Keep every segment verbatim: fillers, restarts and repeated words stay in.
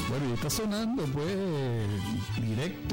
Bueno, y está sonando pues directo.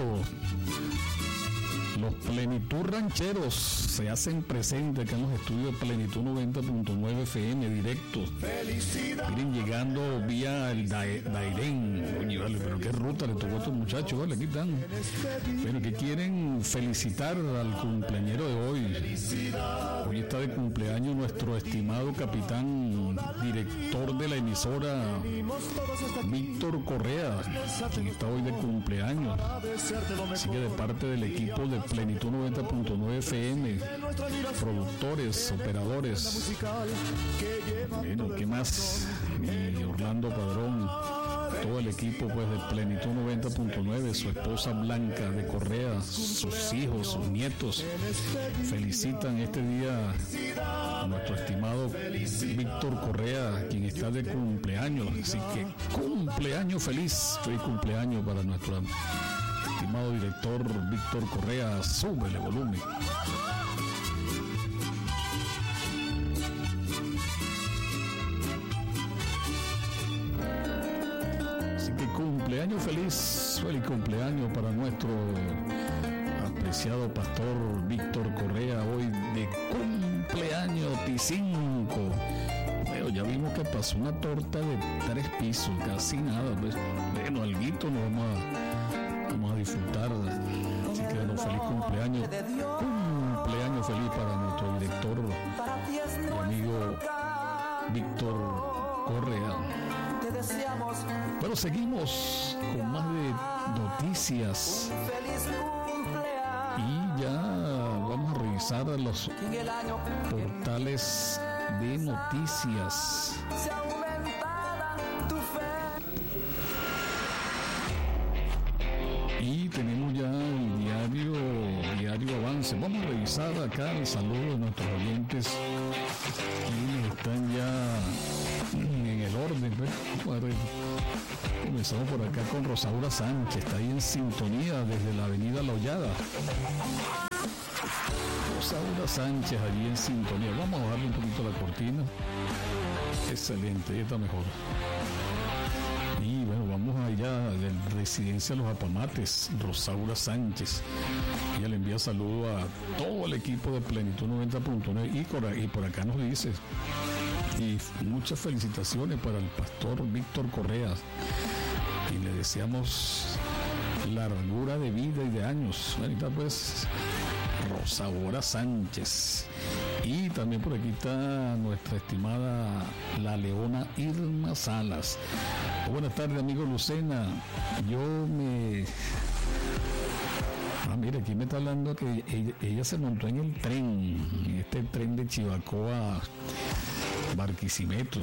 Los Plenitud Rancheros se hacen presentes acá en los estudios Plenitud noventa punto nueve F M directos. Miren, llegando vía el Dairén. Oye, vale, pero qué ruta le tocó a estos muchachos, vale, aquí están. Pero que quieren felicitar al cumpleañero de hoy. Hoy está de cumpleaños nuestro estimado capitán, director de la emisora, Víctor Correa, quien está hoy de cumpleaños. Así que de parte del equipo de Plenitud noventa punto nueve F M, productores, operadores, bueno, ¿qué más? Y Orlando Padrón, todo el equipo pues de Plenitud noventa punto nueve, su esposa Blanca de Correa, sus hijos, sus nietos, felicitan este día a nuestro estimado Víctor Correa, quien está de cumpleaños. Así que cumpleaños feliz, feliz cumpleaños para nuestro estimado director Víctor Correa. Súbele volumen. Así que cumpleaños feliz, feliz cumpleaños para nuestro apreciado pastor Víctor Correa, hoy de cumpleaños T cinco. Bueno, ya vimos que pasó una torta de tres pisos, casi nada, pues, bueno, alguito nos vamos a Vamos a disfrutar. Así que bueno, feliz cumpleaños. Cumpleaños feliz para nuestro director y amigo Víctor Correa. Bueno, seguimos con más de noticias. Y ya vamos a revisar los portales de noticias. Y tenemos ya el diario, diario Avance. Vamos a revisar acá el saludo de nuestros oyentes, quienes están ya en el orden. Bueno, comenzamos por acá con Rosaura Sánchez, está ahí en sintonía desde la avenida La Hollada. Rosaura Sánchez allí en sintonía. Vamos a bajarle un poquito la cortina. Excelente, ya está mejor. Y bueno, vamos allá de Residencia Los Apamates, Rosaura Sánchez. Ella le envía saludo a todo el equipo de Plenitud noventa punto nueve y, y por acá nos dice, y muchas felicitaciones para el pastor Víctor Correa, y le deseamos largura de vida y de años. Ahorita pues Rosaura Sánchez. Y también por aquí está nuestra estimada la leona Irma Salas. Buenas tardes, amigo Lucena. Yo me... Ah, mira, aquí me está hablando que ella, ella se montó en el tren, en este tren de Chivacoa a Barquisimeto.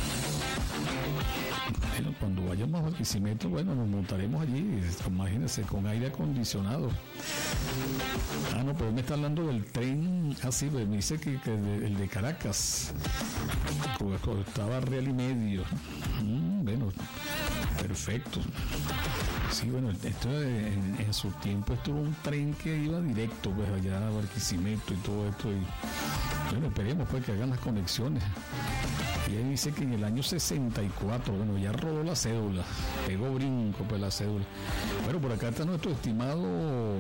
Bueno, cuando vayamos a Barquisimeto, bueno, nos montaremos allí, imagínense, con aire acondicionado. Ah, no, pero me está hablando del tren, así, ah, pues me dice que, que de, el de Caracas, estaba real y medio. Mm, bueno, perfecto. Sí, bueno, esto en, en su tiempo estuvo un tren que iba directo, pues allá a Barquisimeto y todo esto. Y, bueno, esperemos pues que hagan las conexiones. Y ahí dice que en el año sesenta y cuatro, bueno, ya rodó la cédula, pegó brinco pues la cédula. Bueno, por acá está nuestro estimado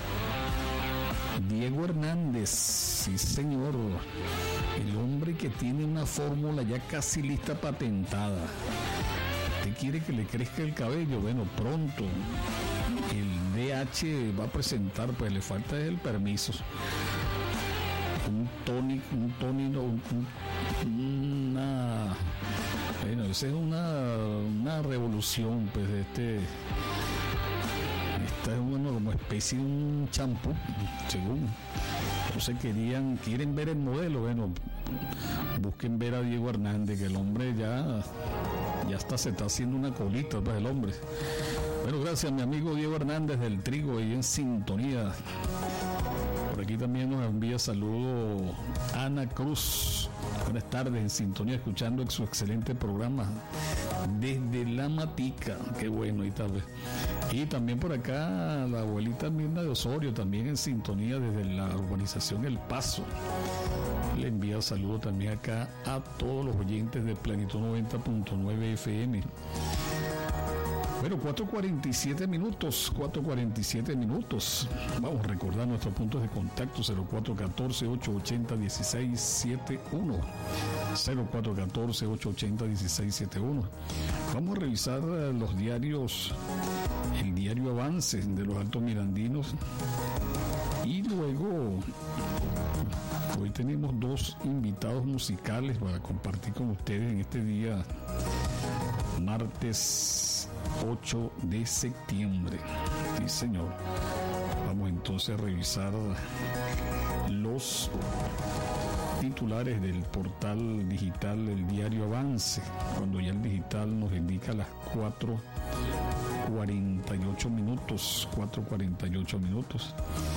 Diego Hernández, sí señor, el hombre que tiene una fórmula ya casi lista patentada. ¿Usted quiere que le crezca el cabello? Bueno, pronto el D H va a presentar, pues le falta el permiso. Un tónico, un tónico, un, un, una, bueno, esa es una, una revolución, pues, de este, esta es una como especie de un champú, según. Entonces querían, quieren ver el modelo, bueno, busquen ver a Diego Hernández, que el hombre ya, ya hasta se está haciendo una colita, pues, el hombre. Bueno, gracias a mi amigo Diego Hernández del Trigo, ahí en sintonía. Por aquí también nos envía saludo Ana Cruz. Buenas tardes, en sintonía, escuchando su excelente programa desde La Matica. Qué bueno, y tal vez. Y también por acá la abuelita Mirna de Osorio, también en sintonía desde la urbanización El Paso. Le envía saludo también acá a todos los oyentes de Plenitud noventa punto nueve F M. Bueno, cuatro cuarenta y siete minutos, cuatro cuarenta y siete minutos. Vamos a recordar nuestros puntos de contacto: cero cuatro uno cuatro, ocho ocho cero, uno seis siete uno, cero cuatro uno cuatro, ocho ocho cero, uno seis siete uno. Vamos a revisar los diarios, el diario Avance de los Altos Mirandinos, y luego hoy tenemos dos invitados musicales para compartir con ustedes en este día, martes ocho de septiembre. Sí, señor. Vamos entonces a revisar los titulares del portal digital del diario Avance, cuando ya el digital nos indica las cuatro cuarenta y ocho minutos, cuatro cuarenta y ocho minutos.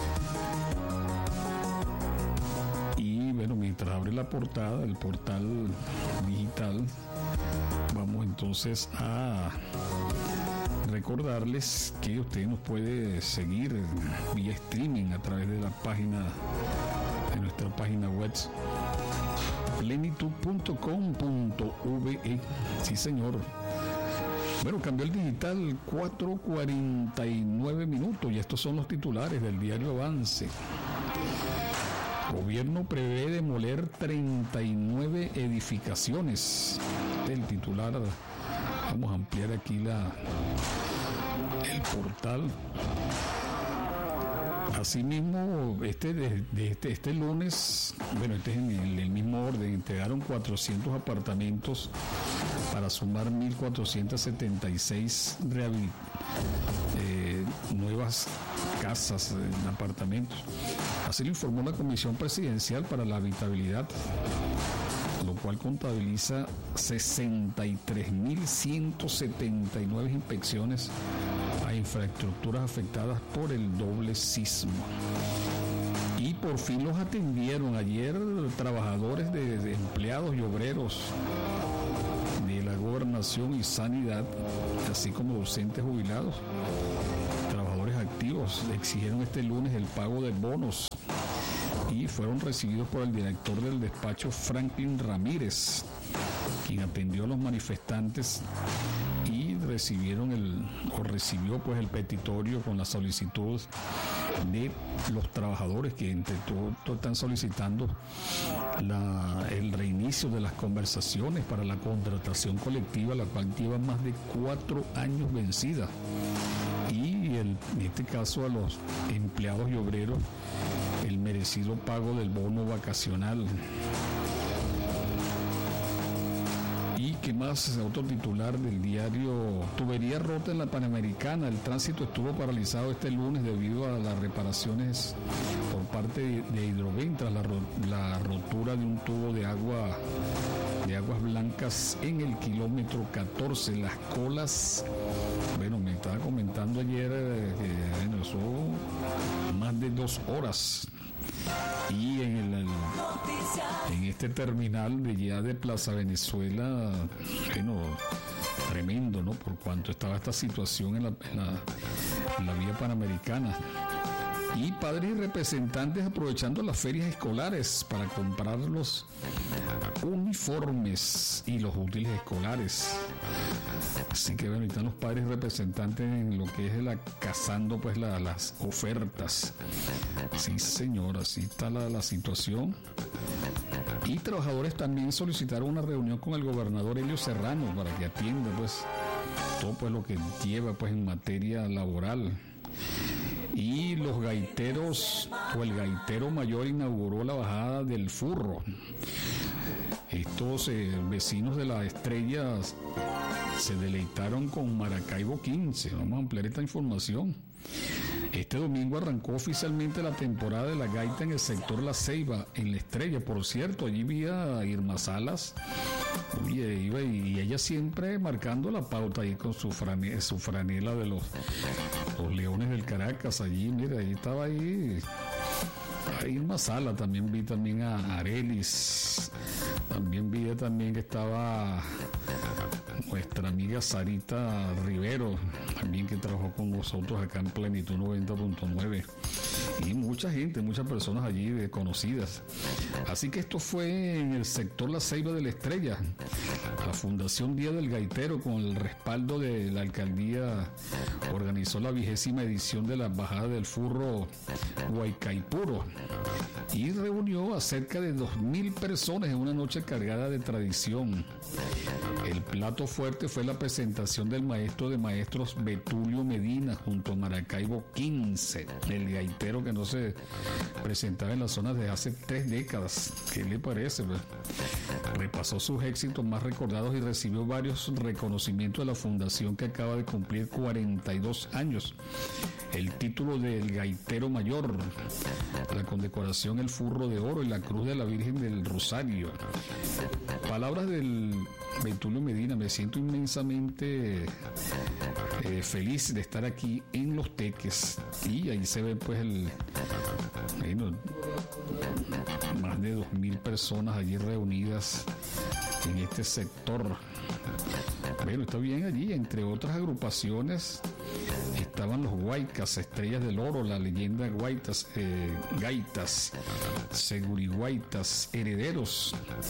Y bueno, mientras abre la portada del portal digital, vamos entonces a recordarles que usted nos puede seguir vía streaming a través de la página, de nuestra página web plenitud punto com punto ve. Sí, señor. Bueno, cambió el digital, cuatro cuarenta y nueve minutos, y estos son los titulares del diario Avance. Gobierno prevé demoler treinta y nueve edificaciones. El titular, vamos a ampliar aquí la el portal. Asimismo, este, de, de este, este lunes, bueno, este es en el, el mismo orden, entregaron cuatrocientos apartamentos para sumar mil cuatrocientos setenta y seis rehabil, eh, nuevas casas en apartamentos. Así lo informó la Comisión Presidencial para la Habitabilidad, lo cual contabiliza sesenta y tres mil ciento setenta y nueve inspecciones a infraestructuras afectadas por el doble sismo. Y por fin los atendieron ayer trabajadores de, de empleados y obreros de la Gobernación y Sanidad, así como docentes jubilados, trabajadores activos, exigieron este lunes el pago de bonos y fueron recibidos por el director del despacho, Franklin Ramírez, quien atendió a los manifestantes y recibieron el o recibió pues el petitorio con la solicitud de los trabajadores, que entre todo están solicitando la, el reinicio de las conversaciones para la contratación colectiva, la cual lleva más de cuatro años vencida, y el, en este caso a los empleados y obreros el merecido pago del bono vacacional. Y qué más, otro titular del diario: tubería rota en la Panamericana. El tránsito estuvo paralizado este lunes debido a las reparaciones por parte de, de Hidrovent tras la, la rotura de un tubo de agua de aguas blancas en el kilómetro catorce. Las colas, bueno, me estaba comentando ayer eh, que bueno, son más de dos horas. Y en el, el en este terminal de ya de Plaza Venezuela, bueno, tremendo, ¿no? Por cuanto estaba esta situación en la, en la, en la vía panamericana. Y padres y representantes aprovechando las ferias escolares para comprar los uniformes y los útiles escolares. Así que bueno, están los padres y representantes en lo que es la cazando pues la, las ofertas. Sí, señor, así está la, la situación. Y trabajadores también solicitaron una reunión con el gobernador Helio Serrano para que atienda pues todo pues lo que lleva pues en materia laboral. Y los gaiteros, o el gaitero mayor inauguró la bajada del Furro. Estos eh, vecinos de la Estrella se deleitaron con Maracaibo quince. Vamos a ampliar esta información. Este domingo arrancó oficialmente la temporada de la gaita en el sector La Ceiba, en La Estrella. Por cierto, allí vi a Irma Salas, y, iba, y ella siempre marcando la pauta ahí con su, frane, su franela de los, los Leones del Caracas. Allí, mira, ahí estaba ahí a Irma Salas. También vi también a Arelis. También vi también que estaba nuestra amiga Sarita Rivero, también que trabajó con nosotros acá en Plenitud noventa punto nueve. y mucha gente, muchas personas allí desconocidas. Así que esto fue en el sector La Ceiba de la Estrella. La Fundación Día del Gaitero, con el respaldo de la alcaldía, organizó la vigésima edición de la Bajada del Furro Huaycaipuro y reunió a cerca de dos mil personas en una noche cargada de tradición. El plato fuerte fue la presentación del maestro de maestros Betulio Medina junto a Maracaibo quince, el gaitero que no se presentaba en la zona desde hace tres décadas. ¿Qué le parece? Repasó sus éxitos más recordados y recibió varios reconocimientos de la fundación que acaba de cumplir cuarenta y dos años. El título del gaitero mayor, la condecoración El Furro de Oro y la Cruz de la Virgen del Rosario. Palabras del Betulio Medina: me siento inmensamente eh, feliz de estar aquí en Los Teques. Y ahí se ve pues el bueno, más de dos mil personas allí reunidas en este sector. Bueno, está bien allí, entre otras agrupaciones estaban los Guaycas, Estrellas del Oro, la leyenda Guaitas, eh, Gaitas, Seguriguaitas, Herederos,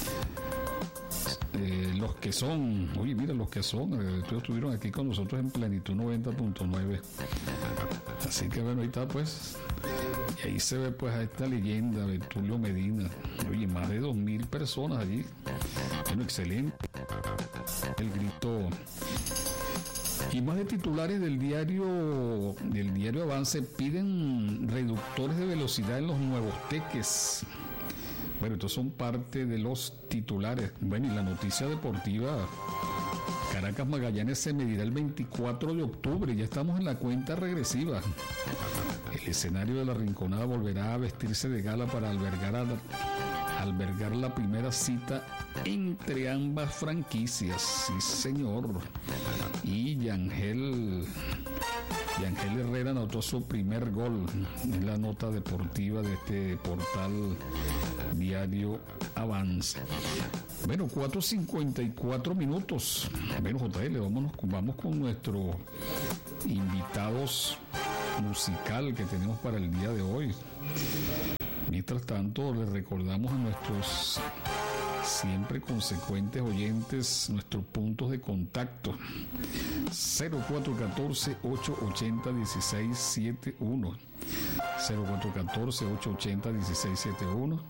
eh, los que son, oye mira, los que son, eh, todos estuvieron aquí con nosotros en Plenitud noventa punto nueve. Así que bueno, ahí está pues, y ahí se ve pues a esta leyenda, Betulio Medina. Oye, más de dos mil personas allí. Bueno, excelente. El grito. Y más de titulares del diario del diario Avance: piden reductores de velocidad en los Nuevos Teques. Bueno, estos son parte de los titulares. Bueno, y la noticia deportiva: Caracas Magallanes se medirá el veinticuatro de octubre. Ya estamos en la cuenta regresiva. El escenario de la Rinconada volverá a vestirse de gala para albergar a albergar la primera cita entre ambas franquicias. Sí, señor. Y Yangel Yangel Herrera anotó su primer gol en la nota deportiva de este portal diario Avance. Bueno, cuatro cincuenta y cuatro minutos. Bueno, J L, vámonos, vamos con nuestros invitados musical que tenemos para el día de hoy. Mientras tanto, les recordamos a nuestros siempre consecuentes oyentes nuestros puntos de contacto: cero cuatro uno cuatro, ocho ocho cero, uno seis siete uno, cero cuatro uno cuatro, ocho ocho cero, uno seis siete uno.